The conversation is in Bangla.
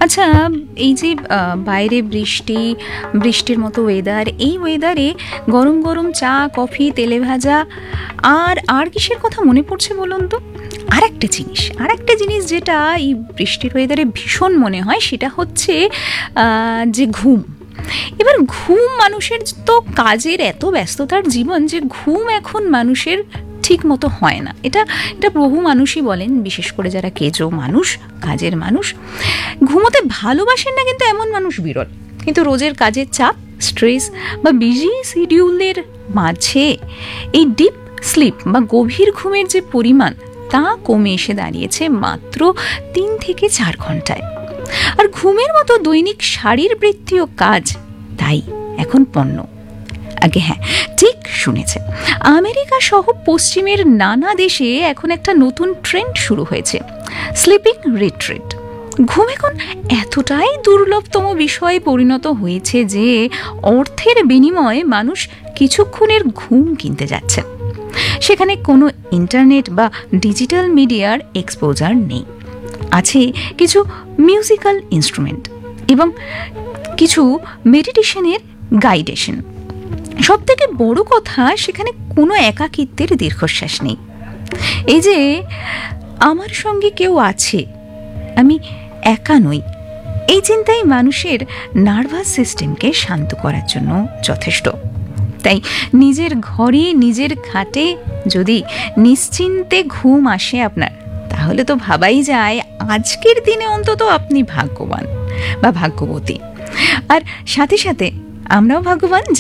আচ্ছা, এই যে বাইরে বৃষ্টির মতো ওয়েদার, এই ওয়েদারে গরম গরম চা, কফি, তেলে ভাজা, আর কিসের কথা মনে পড়ছে বলুন তো? আর একটা জিনিস যেটা এই বৃষ্টির ওয়েদারে ভীষণ মনে হয়, সেটা হচ্ছে যে ঘুম। এবার ঘুম, মানুষের তো কাজের এত ব্যস্ততার জীবন যে ঘুম এখন মানুষের ঠিক মতো হয় না। এটা এটা বহু মানুষই বলেন, বিশেষ করে যারা কেজো মানুষ, কাজের মানুষ। ঘুমোতে ভালোবাসেন না কিন্তু এমন মানুষ বিরল। কিন্তু রোজের কাজের চাপ, স্ট্রেস বা বিজি শিডিউলের মাঝে এই ডিপ স্লিপ বা গভীর ঘুমের যে পরিমাণ, তা কমে এসে দাঁড়িয়েছে মাত্র 3 থেকে 4 ঘন্টায়। আর ঘুমের মতো দৈনিক শারীরবৃত্তীয় কাজ তাই এখন পণ্য। আগে হ্যাঁ, ঠিক শুনেছে, আমেরিকা সহ পশ্চিমের নানা দেশে এখন একটা নতুন ট্রেন্ড শুরু হয়েছে, স্লিপিং রিট্রিট। ঘুম এখন এতটাই দুর্লভতম বিষয়ে পরিণত হয়েছে যে অর্থের বিনিময়ে মানুষ কিছুক্ষণের ঘুম কিনতে যাচ্ছে। সেখানে কোনো ইন্টারনেট বা ডিজিটাল মিডিয়ার এক্সপোজার নেই। আছে কিছু মিউজিক্যাল ইনস্ট্রুমেন্ট এবং কিছু মেডিটেশনের গাইডেশন। সব থেকে বড় কথা, সেখানে কোনো একাকিত্বের দীর্ঘশ্বাস নেই। এই যে আমার সঙ্গে কেউ আছে, আমি একা নই, এই চিন্তাই মানুষের নার্ভাস সিস্টেমকে শান্ত করার জন্য যথেষ্ট। তাই নিজের ঘরে, নিজের খাটে যদি নিশ্চিন্তে ঘুম আসে আপনার, তাহলে তো ভাবাই যায় আজকের দিনে অন্তত আপনি ভাগ্যবান বা ভাগ্যবতী। আর সাথে সাথে আমরাও ভাগ্যবান